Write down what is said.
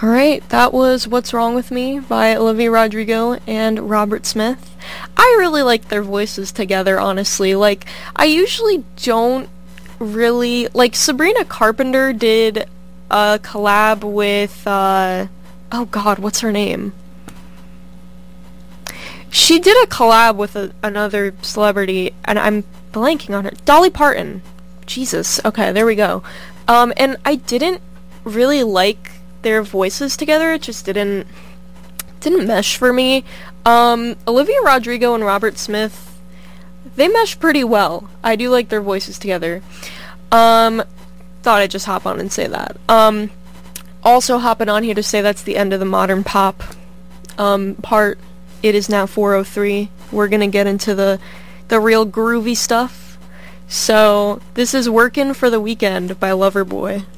Alright, that was What's Wrong With Me by Olivia Rodrigo and Robert Smith. I really like their voices together, honestly. Like, I usually don't really... Like, Sabrina Carpenter did a collab with, oh god, what's her name? She did a collab with another celebrity, and I'm blanking on her. Dolly Parton. Jesus. Okay, there we go. And I didn't really like their voices together. It just didn't mesh for me. Olivia Rodrigo and Robert Smith, they mesh pretty well. I do like their voices together. Thought I'd just hop on and say that. Also hopping on here to say that's the end of the modern pop part. It is now 4:03. We're gonna get into the real groovy stuff. So this is Workin' for the Weekend by Loverboy.